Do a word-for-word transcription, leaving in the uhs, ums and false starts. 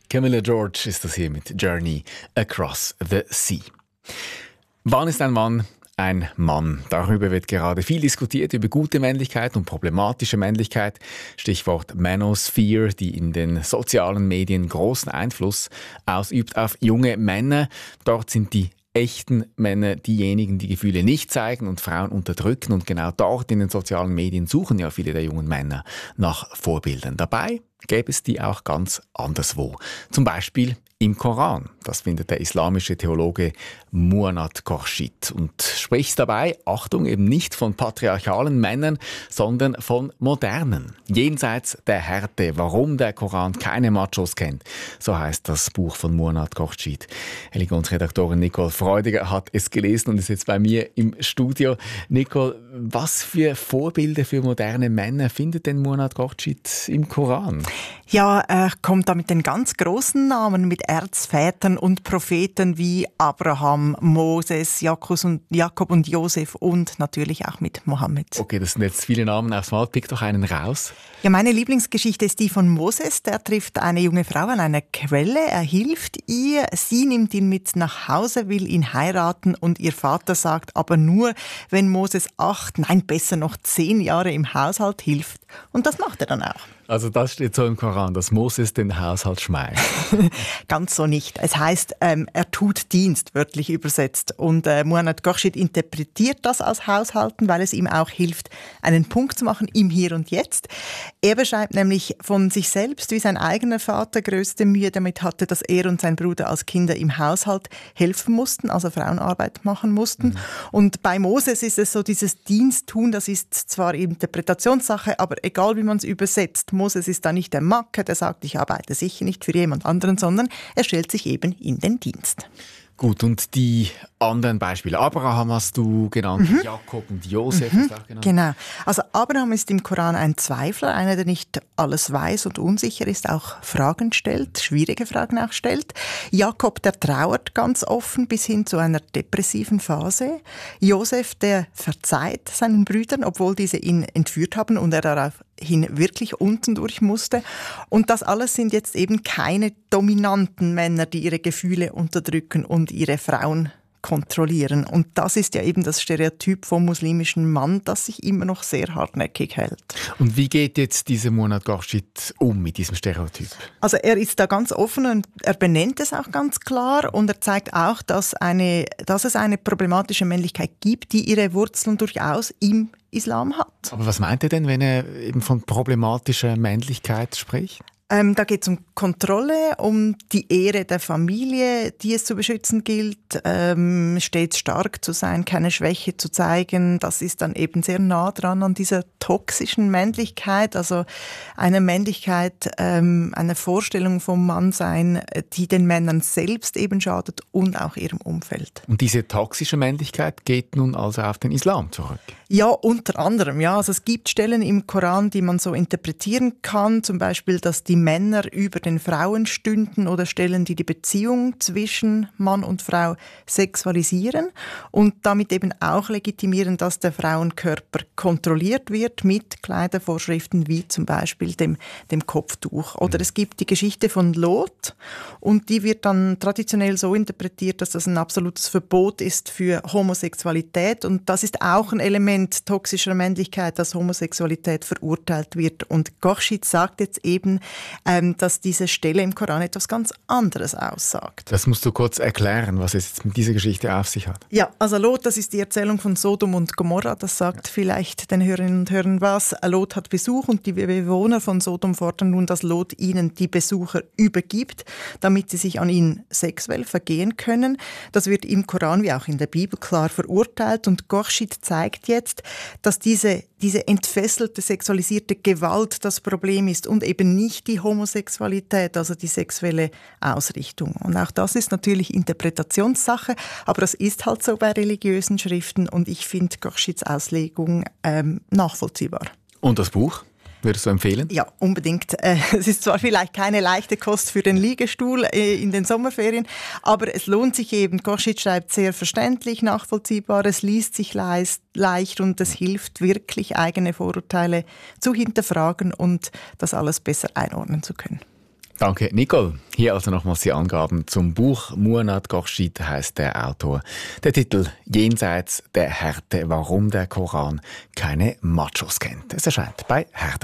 Camilla George ist das hier mit Journey Across the Sea. Wann ist ein Mann ein Mann? Darüber wird gerade viel diskutiert, über gute Männlichkeit und problematische Männlichkeit. Stichwort Manosphere, die in den sozialen Medien großen Einfluss ausübt auf junge Männer. Dort sind die echten Männer diejenigen, die Gefühle nicht zeigen und Frauen unterdrücken. Und genau dort in den sozialen Medien suchen ja viele der jungen Männer nach Vorbildern. Dabei gäbe es die auch ganz anderswo. Zum Beispiel im Koran. Das findet der islamische Theologe Muannat Khorshid und spricht dabei, Achtung, eben nicht von patriarchalen Männern, sondern von modernen. Jenseits der Härte, warum der Koran keine Machos kennt. So heißt das Buch von Muannat Khorshid. Elegance-Redaktorin Nicole Freudiger hat es gelesen und ist jetzt bei mir im Studio. Nicole, was für Vorbilder für moderne Männer findet denn Muannat Khorshid im Koran? Ja, er kommt da mit den ganz großen Namen, mit Erzvätern und Propheten wie Abraham, Moses, Jakob und Josef und natürlich auch mit Mohammed. Okay, das sind jetzt viele Namen aufs Mal. Pick doch einen raus. Ja, meine Lieblingsgeschichte ist die von Moses. Der trifft eine junge Frau an einer Quelle. Er hilft ihr. Sie nimmt ihn mit nach Hause, will ihn heiraten und ihr Vater sagt aber nur, wenn Moses acht, nein, besser noch zehn Jahre im Haushalt hilft. Und das macht er dann auch. Also das steht so im Koran, dass Moses den Haushalt schmeißt. Ganz so nicht. Es heißt, ähm, er tut Dienst, wörtlich übersetzt. Und äh, Muannat Khorshid interpretiert das als Haushalten, weil es ihm auch hilft, einen Punkt zu machen im Hier und Jetzt. Er beschreibt nämlich von sich selbst, wie sein eigener Vater größte Mühe damit hatte, dass er und sein Bruder als Kinder im Haushalt helfen mussten, also Frauenarbeit machen mussten. Mhm. Und bei Moses ist es so, dieses Diensttun, das ist zwar Interpretationssache, aber egal wie man es übersetzt, Moses ist da nicht der Macker, der sagt, ich arbeite sicher nicht für jemand anderen, sondern er stellt sich eben in den Dienst. Gut, und die anderen Beispiele. Abraham hast du genannt, mhm. Jakob und Josef mhm. hast du auch genannt. Genau. Also Abraham ist im Koran ein Zweifler, einer, der nicht alles weiß und unsicher ist, auch Fragen stellt, schwierige Fragen auch stellt. Jakob, der trauert ganz offen bis hin zu einer depressiven Phase. Josef, der verzeiht seinen Brüdern, obwohl diese ihn entführt haben und er daraufhin wirklich unten durch musste. Und das alles sind jetzt eben keine dominanten Männer, die ihre Gefühle unterdrücken und ihre Frauen kontrollieren. Und das ist ja eben das Stereotyp vom muslimischen Mann, das sich immer noch sehr hartnäckig hält. Und wie geht jetzt dieser Muannat Khorshid um mit diesem Stereotyp? Also er ist da ganz offen und er benennt es auch ganz klar und er zeigt auch, dass, eine, dass es eine problematische Männlichkeit gibt, die ihre Wurzeln durchaus im Islam hat. Aber was meint er denn, wenn er eben von problematischer Männlichkeit spricht? Ähm, da geht es um Kontrolle, um die Ehre der Familie, die es zu beschützen gilt, ähm, stets stark zu sein, keine Schwäche zu zeigen. Das ist dann eben sehr nah dran an dieser toxischen Männlichkeit, also eine Männlichkeit, ähm, eine Vorstellung vom Mannsein, die den Männern selbst eben schadet und auch ihrem Umfeld. Und diese toxische Männlichkeit geht nun also auf den Islam zurück? Ja, unter anderem. Ja. Also es gibt Stellen im Koran, die man so interpretieren kann, zum Beispiel, dass die Männer über den Frauen stünden oder Stellen, die die Beziehung zwischen Mann und Frau sexualisieren und damit eben auch legitimieren, dass der Frauenkörper kontrolliert wird mit Kleidervorschriften wie zum Beispiel dem, dem Kopftuch. Oder es gibt die Geschichte von Lot und die wird dann traditionell so interpretiert, dass das ein absolutes Verbot ist für Homosexualität und das ist auch ein Element toxischer Männlichkeit, dass Homosexualität verurteilt wird. Und Khorshid sagt jetzt eben, ähm, dass diese Stelle im Koran etwas ganz anderes aussagt. Das musst du kurz erklären, was es jetzt mit dieser Geschichte auf sich hat. Ja, also Lot, das ist die Erzählung von Sodom und Gomorra. Das sagt ja vielleicht den Hörerinnen und Hörern was. Lot hat Besuch und die Bewohner von Sodom fordern nun, dass Lot ihnen die Besucher übergibt, damit sie sich an ihn sexuell vergehen können. Das wird im Koran wie auch in der Bibel klar verurteilt und Khorshid zeigt jetzt, dass diese, diese entfesselte, sexualisierte Gewalt das Problem ist und eben nicht die Homosexualität, also die sexuelle Ausrichtung. Und auch das ist natürlich Interpretationssache, aber das ist halt so bei religiösen Schriften und ich finde Khorshids Auslegung ähm, nachvollziehbar. Und das Buch? Würdest du empfehlen? Ja, unbedingt. Es ist zwar vielleicht keine leichte Kost für den Liegestuhl in den Sommerferien, aber es lohnt sich eben. Khorshid schreibt sehr verständlich, nachvollziehbar, es liest sich leicht und es hilft wirklich, eigene Vorurteile zu hinterfragen und das alles besser einordnen zu können. Danke, Nicole. Hier also nochmals die Angaben zum Buch. Muannat Khorshid heisst der Autor. Der Titel «Jenseits der Härte, warum der Koran keine Machos kennt». Es erscheint bei Herder.